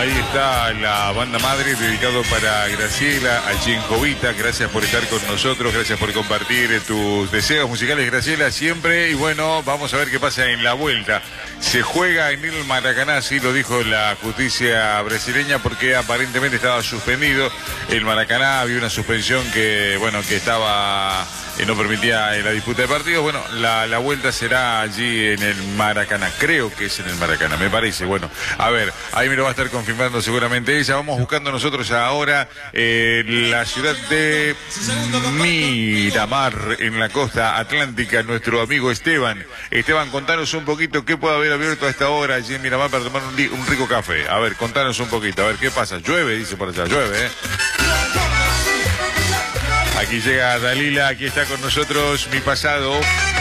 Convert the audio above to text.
ahí está la banda madre dedicado para Graciela, allí en Jovita. Gracias por estar con nosotros, gracias por compartir tus deseos musicales, Graciela, siempre. Y bueno, vamos a ver qué pasa en la vuelta. Se juega en el Maracaná, así lo dijo la justicia brasileña, porque aparentemente estaba suspendido. El Maracaná había una suspensión que, bueno, que estaba... no permitía la disputa de partidos. Bueno, la vuelta será allí en el Maracaná. Creo que es en el Maracaná, me parece. Bueno, a ver, ahí me lo va a estar confirmando seguramente ella. Vamos buscando nosotros ahora la ciudad de Miramar, en la costa atlántica, nuestro amigo Esteban. Esteban, contanos un poquito qué puede haber abierto a esta hora allí en Miramar para tomar un rico café. A ver, contanos un poquito, a ver qué pasa. Llueve, dice por allá, llueve, ¿eh? Aquí llega Dalila, aquí está con nosotros Mi Pasado.